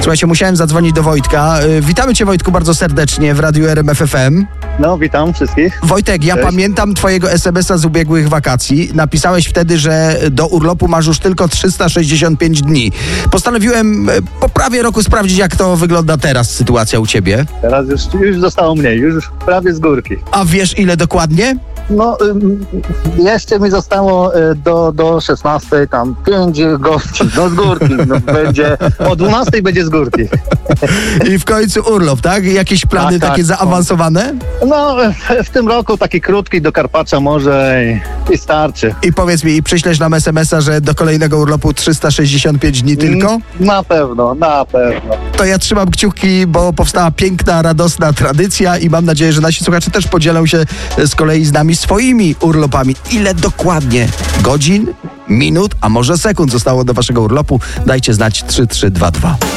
Słuchajcie, musiałem zadzwonić do Wojtka. Witamy Cię, Wojtku, bardzo serdecznie w Radiu RMF FM. No, witam wszystkich. Wojtek, ja Cześć. Pamiętam Twojego SMS-a z ubiegłych wakacji. Napisałeś wtedy, że do urlopu masz już tylko 365 dni. Postanowiłem po prawie roku sprawdzić, jak to wygląda teraz, sytuacja u Ciebie. Teraz już zostało mniej, już prawie z górki. A wiesz, ile dokładnie? No, jeszcze mi zostało do 16, tam 5 gości, no z górki. No, będzie, o 12 będzie z górki. I w końcu urlop, tak? Jakieś plany Tak, takie tak. zaawansowane? No, w tym roku taki krótki do Karpacza może i starczy. I powiedz mi, i przyślesz nam SMS-a, że do kolejnego urlopu 365 dni tylko? Na pewno, na pewno. To ja trzymam kciuki, bo powstała piękna, radosna tradycja i mam nadzieję, że nasi słuchacze też podzielą się z kolei z nami swoimi urlopami. Ile dokładnie godzin, minut, a może sekund zostało do waszego urlopu? Dajcie znać 3322.